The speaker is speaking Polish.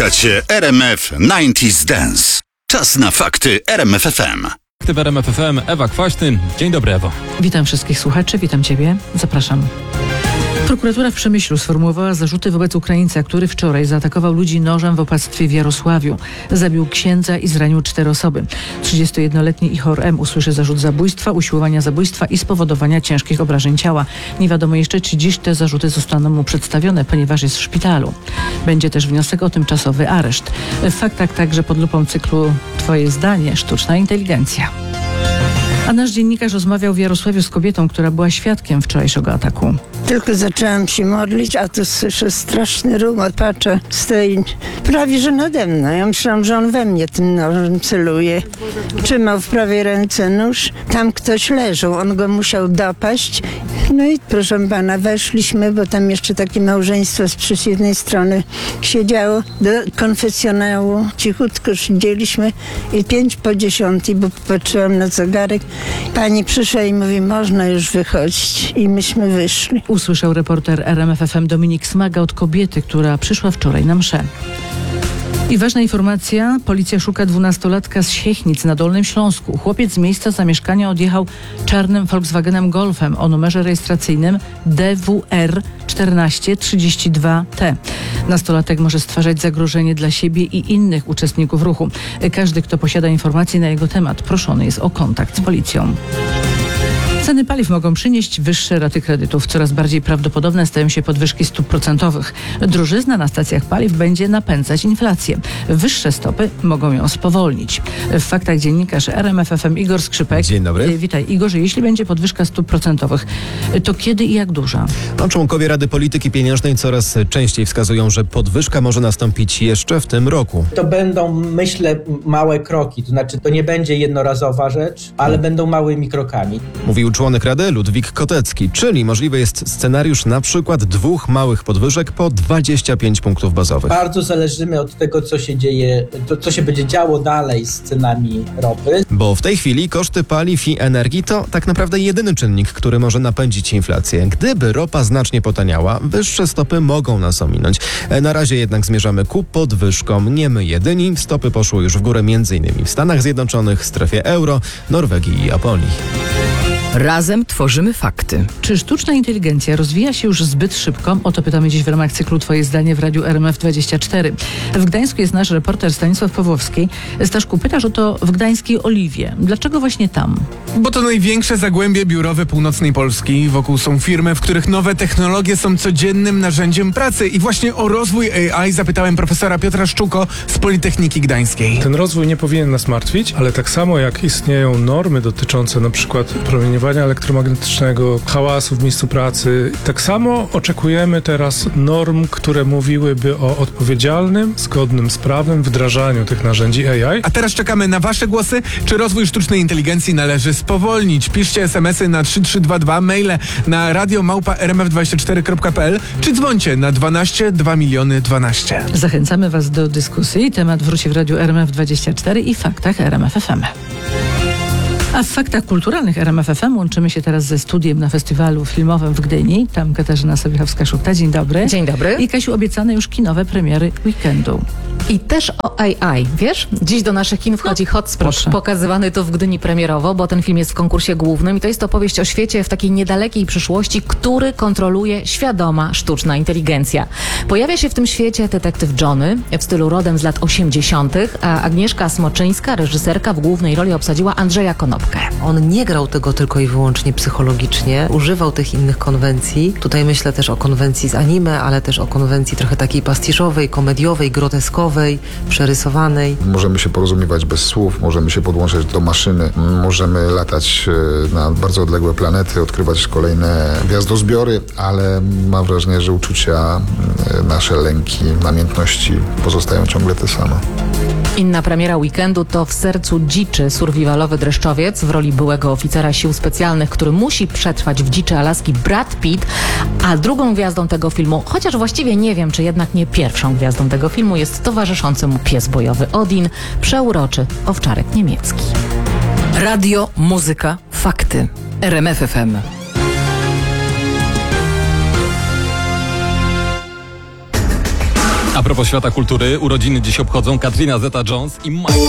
Słuchacie RMF 90s Dance. Czas na fakty RMF FM. W RMF FM Ewa Kwaśny. Dzień dobry, Ewo. Witam wszystkich słuchaczy, witam Ciebie. Zapraszam. Prokuratura w Przemyślu sformułowała zarzuty wobec Ukraińca, który wczoraj zaatakował ludzi nożem w opactwie w Jarosławiu. Zabił księdza i zranił 4 osoby. 31-letni Ihor M. usłyszy zarzut zabójstwa, usiłowania zabójstwa i spowodowania ciężkich obrażeń ciała. Nie wiadomo jeszcze, czy dziś te zarzuty zostaną mu przedstawione, ponieważ jest w szpitalu. Będzie też wniosek o tymczasowy areszt. W faktach także pod lupą cyklu Twoje zdanie, sztuczna inteligencja. A nasz dziennikarz rozmawiał w Jarosławiu z kobietą, która była świadkiem wczorajszego ataku. Tylko zaczęłam się modlić, a tu słyszę straszny rumor, patrzę, stoi prawie że nade mną. Ja myślałam, że on we mnie tym nożem celuje. Trzymał w prawej ręce nóż, tam ktoś leżał, on go musiał dopaść. No i proszę pana, weszliśmy, bo tam jeszcze takie małżeństwo z przeciwnej strony siedziało, do konfesjonału. Cichutko siedzieliśmy i 9:50, bo patrzyłam na zegarek. Pani przyszła i mówi, można już wychodzić. I myśmy wyszli. Usłyszał reporter RMF FM Dominik Smaga od kobiety, która przyszła wczoraj na mszę. I ważna informacja, policja szuka 12-latka z Siechnic na Dolnym Śląsku. Chłopiec z miejsca zamieszkania odjechał czarnym Volkswagenem Golfem o numerze rejestracyjnym DWR 1432T. Nastolatek może stwarzać zagrożenie dla siebie i innych uczestników ruchu. Każdy, kto posiada informacje na jego temat, proszony jest o kontakt z policją. Ceny paliw mogą przynieść wyższe raty kredytów. Coraz bardziej prawdopodobne stają się podwyżki stóp procentowych. Drożyzna na stacjach paliw będzie napędzać inflację. Wyższe stopy mogą ją spowolnić. W faktach dziennikarz RMF FM Igor Skrzypek. Dzień dobry. Witaj Igorze. Jeśli będzie podwyżka stóp procentowych, to kiedy i jak duża? Członkowie Rady Polityki Pieniężnej coraz częściej wskazują, że podwyżka może nastąpić jeszcze w tym roku. To będą, myślę, małe kroki. To znaczy, to nie będzie jednorazowa rzecz, ale będą małymi krokami. Mówił członek Rady Ludwik Kotecki, czyli możliwy jest scenariusz na przykład 2 małych podwyżek po 25 punktów bazowych. Bardzo zależymy od tego, co się dzieje, co się będzie działo dalej z cenami ropy. Bo w tej chwili koszty paliw i energii to tak naprawdę jedyny czynnik, który może napędzić inflację. Gdyby ropa znacznie potaniała, wyższe stopy mogą nas ominąć. Na razie jednak zmierzamy ku podwyżkom. Nie my jedyni. Stopy poszły już w górę m.in. w Stanach Zjednoczonych, strefie euro, Norwegii i Japonii. Razem tworzymy fakty. Czy sztuczna inteligencja rozwija się już zbyt szybko? O to pytamy dziś w ramach cyklu Twoje zdanie w Radiu RMF24. W Gdańsku jest nasz reporter Stanisław Pawłowski. Staszku, pytasz o to w gdańskiej Oliwie. Dlaczego właśnie tam? Bo to największe zagłębie biurowe północnej Polski. Wokół są firmy, w których nowe technologie są codziennym narzędziem pracy. I właśnie o rozwój AI zapytałem profesora Piotra Szczuko z Politechniki Gdańskiej. Ten rozwój nie powinien nas martwić, ale tak samo jak istnieją normy dotyczące na przykład promieniowania elektromagnetycznego, hałasu w miejscu pracy, tak samo oczekujemy teraz norm, które mówiłyby o odpowiedzialnym, zgodnym z prawem wdrażaniu tych narzędzi AI. A teraz czekamy na wasze głosy. Czy rozwój sztucznej inteligencji należy spowolnić? Piszcie SMS-y na 3322, maile na radio@rmf24.pl czy dzwońcie na 12 2 miliony 12. Zachęcamy Was do dyskusji. Temat wróci w Radiu RMF24 i faktach RMF FM. A w faktach kulturalnych RMF FM łączymy się teraz ze studiem na festiwalu filmowym w Gdyni. Tam Katarzyna Sobiechowska-Szupta. Dzień dobry. Dzień dobry. I Kasiu, obiecane już kinowe premiery weekendu. I też o AI, wiesz? Dziś do naszych kin wchodzi Hotspot, proszę. pokazywany tu w Gdyni premierowo, bo ten film jest w konkursie głównym i to jest opowieść o świecie w takiej niedalekiej przyszłości, który kontroluje świadoma sztuczna inteligencja. Pojawia się w tym świecie detektyw Johnny w stylu rodem z lat 80., a Agnieszka Smoczyńska, reżyserka, w głównej roli obsadziła Andrzeja Konopkę. On nie grał tego tylko i wyłącznie psychologicznie, używał tych innych konwencji. Tutaj myślę też o konwencji z anime, ale też o konwencji trochę takiej pastiszowej, komediowej, groteskowej, przerysowanej. Możemy się porozumiewać bez słów, możemy się podłączać do maszyny, możemy latać na bardzo odległe planety, odkrywać kolejne gwiazdozbiory, ale mam wrażenie, że uczucia, nasze lęki, namiętności pozostają ciągle te same. Inna premiera weekendu to W sercu dziczy survivalowy dreszczowiec w roli byłego oficera sił specjalnych, który musi przetrwać w dziczy Alaski, Brad Pitt, a drugą gwiazdą tego filmu, chociaż właściwie nie wiem, czy jednak nie pierwszą gwiazdą tego filmu, jest towarzyszący mu pies bojowy Odin, przeuroczy owczarek niemiecki. Radio, muzyka, fakty. RMF FM. A propos świata kultury, urodziny dziś obchodzą Katrina Zeta-Jones i Mike.